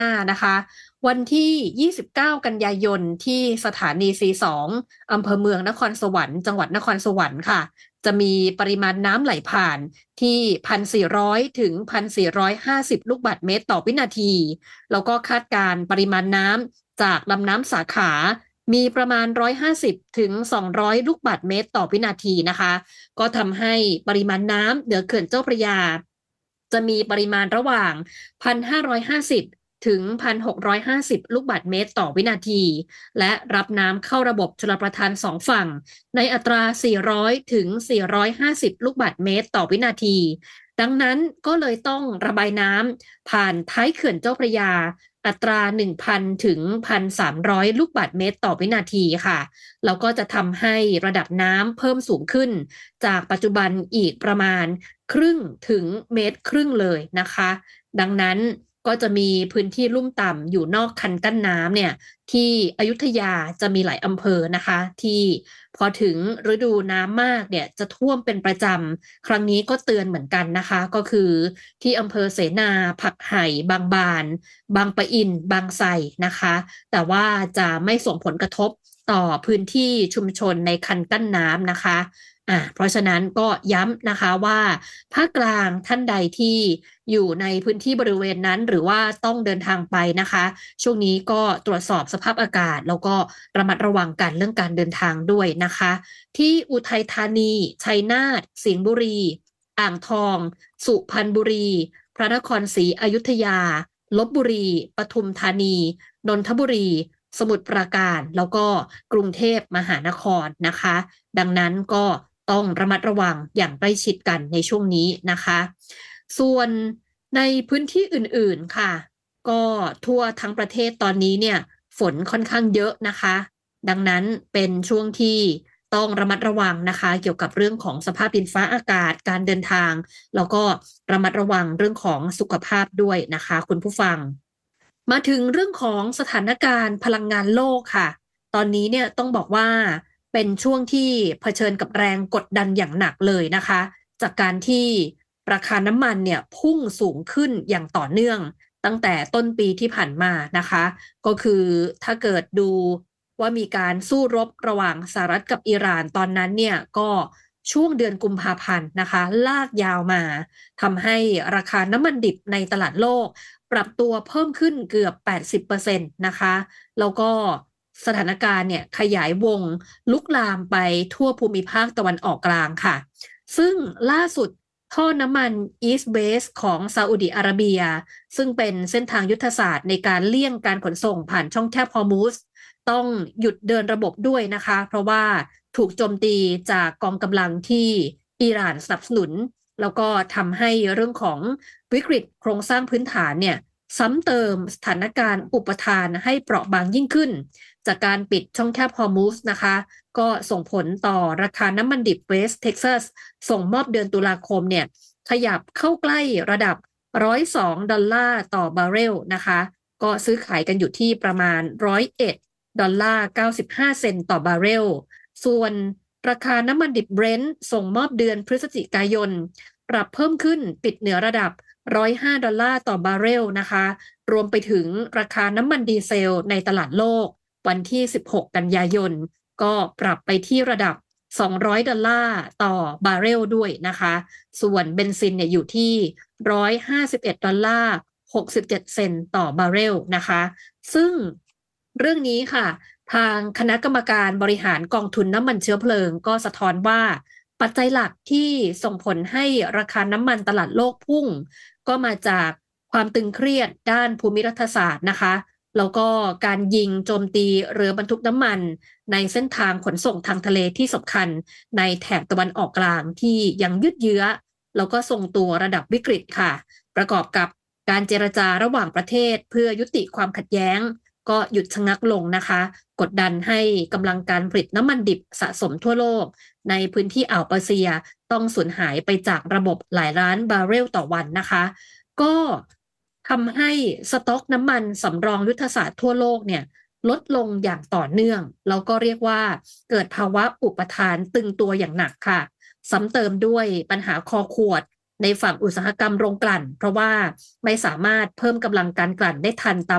นะคะวันที่ 29 กันยายนที่สถานี C2 อำเภอเมืองนครสวรรค์จังหวัดนครสวรรค์ค่ะจะมีปริมาณน้ำไหลผ่านที่ 1,400 ถึง 1,450 ลูกบาศก์เมตรต่อวินาทีแล้วก็คาดการณ์ปริมาณน้ำจากลำน้ำสาขามีประมาณ 150 ถึง 200 ลูกบาศก์เมตรต่อวินาทีนะคะก็ทำให้ปริมาณน้ำเหนือเขื่อนเจ้าพระยาจะมีปริมาณระหว่าง 1,550 ถึง 1,650 ลูกบาศก์เมตรต่อวินาทีและรับน้ำเข้าระบบชลประทาน2ฝั่งในอัตรา 400 ถึง 450 ลูกบาศก์เมตรต่อวินาทีดังนั้นก็เลยต้องระบายน้ำผ่านท้ายเขื่อนเจ้าพระยาอัตรา 1,000 ถึง 1,300 ลูกบาศก์เมตรต่อวินาทีค่ะแล้วก็จะทำให้ระดับน้ำเพิ่มสูงขึ้นจากปัจจุบันอีกประมาณครึ่งถึงเมตรครึ่งเลยนะคะดังนั้นก็จะมีพื้นที่ลุ่มต่ำอยู่นอกคันกั้นน้ำเนี่ยที่อยุธยาจะมีหลายอำเภอนะคะที่พอถึงฤดูน้ำมากเนี่ยจะท่วมเป็นประจำครั้งนี้ก็เตือนเหมือนกันนะคะก็คือที่อำเภอเสนาผักไห่บางบานบางปะอินบางไทรนะคะแต่ว่าจะไม่ส่งผลกระทบต่อพื้นที่ชุมชนในคันกั้นน้ำนะคะเพราะฉะนั้นก็ย้ำนะคะว่าภาคกลางท่านใดที่อยู่ในพื้นที่บริเวณนั้นหรือว่าต้องเดินทางไปนะคะช่วงนี้ก็ตรวจสอบสภาพอากาศแล้วก็ระมัดระวังกันเรื่องการเดินทางด้วยนะคะที่อุทัยธานีชัยนาทสิงห์บุรีอ่างทองสุพรรณบุรีพระนครศรีอยุธยาลพบุรีปทุมธานีนนทบุรีสมุทรปราการแล้วก็กรุงเทพมหานครนะคะดังนั้นก็ต้องระมัดระวังอย่างใกล้ชิดกันในช่วงนี้นะคะส่วนในพื้นที่อื่นๆค่ะก็ทั่วทั้งประเทศตอนนี้เนี่ยฝนค่อนข้างเยอะนะคะดังนั้นเป็นช่วงที่ต้องระมัดระวังนะคะเกี่ยวกับเรื่องของสภาพดินฟ้าอากาศการเดินทางแล้วก็ระมัดระวังเรื่องของสุขภาพด้วยนะคะคุณผู้ฟังมาถึงเรื่องของสถานการณ์พลังงานโลกค่ะตอนนี้เนี่ยต้องบอกว่าเป็นช่วงที่เผชิญกับแรงกดดันอย่างหนักเลยนะคะจากการที่ราคาน้ำมันเนี่ยพุ่งสูงขึ้นอย่างต่อเนื่องตั้งแต่ต้นปีที่ผ่านมานะคะก็คือถ้าเกิดดูว่ามีการสู้รบระหว่างสหรัฐกับอิหร่านตอนนั้นเนี่ยก็ช่วงเดือนกุมภาพันธ์นะคะลากยาวมาทำให้ราคาน้ำมันดิบในตลาดโลกปรับตัวเพิ่มขึ้นเกือบ 80%นะคะแล้วก็สถานการณ์เนี่ยขยายวงลุกลามไปทั่วภูมิภาคตะวันออกกลางค่ะซึ่งล่าสุดท่อน้ำมัน East West ของซาอุดิอาระเบียซึ่งเป็นเส้นทางยุทธศาสตร์ในการเลี่ยงการขนส่งผ่านช่องแคบฮอร์มุสต้องหยุดเดินระบบด้วยนะคะเพราะว่าถูกโจมตีจากกองกำลังที่อิหร่านสนับสนุนแล้วก็ทำให้เรื่องของวิกฤตโครงสร้างพื้นฐานเนี่ยซ้ำเติมสถานการณ์อุปทานให้เปราะบางยิ่งขึ้นจากการปิดช่องแคบฮอร์มุสนะคะก็ส่งผลต่อราคาน้ำมันดิบเวสต์เท็กซัสส่งมอบเดือนตุลาคมเนี่ยขยับเข้าใกล้ระดับ$102ต่อบาร์เรลนะคะก็ซื้อขายกันอยู่ที่ประมาณ$101.95ต่อบาร์เรลส่วนราคาน้ำมันดิบเบรนท์ส่งมอบเดือนพฤศจิกายนปรับเพิ่มขึ้นปิดเหนือระดับ$105ต่อบาร์เรลนะคะรวมไปถึงราคาน้ำมันดีเซลในตลาดโลกวันที่16กันยายนก็ปรับไปที่ระดับ$200ต่อบาร์เรลด้วยนะคะส่วนเบนซินเนี่ยอยู่ที่$151.67ต่อบาร์เรลนะคะซึ่งเรื่องนี้ค่ะทางคณะกรรมการบริหารกองทุนน้ำมันเชื้อเพลิงก็สะท้อนว่าปัจจัยหลักที่ส่งผลให้ราคาน้ำมันตลาดโลกพุ่งก็มาจากความตึงเครียดด้านภูมิรัฐศาสตร์นะคะแล้วก็การยิงโจมตีเรือบรรทุกน้ำมันในเส้นทางขนส่งทางทะเลที่สำคัญในแถบตะวันออกกลางที่ยังยืดเยื้อแล้วก็ทรงตัวระดับวิกฤตค่ะประกอบกับการเจรจาระหว่างประเทศเพื่อยุติความขัดแย้งก็หยุดชะงักลงนะคะกดดันให้กำลังการผลิตน้ำมันดิบสะสมทั่วโลกในพื้นที่อ่าวเปอร์เซียต้องสูญหายไปจากระบบหลายล้านบาร์เรลต่อวันนะคะก็ทำให้สต็อกน้ำมันสำรองยุทธศาสตร์ทั่วโลกเนี่ยลดลงอย่างต่อเนื่องแล้วก็เรียกว่าเกิดภาวะอุปทานตึงตัวอย่างหนักค่ะซ้ำเติมด้วยปัญหาคอขวดในฝั่งอุตสาหกรรมโรงกลั่นเพราะว่าไม่สามารถเพิ่มกำลังการกลั่นได้ทันตาม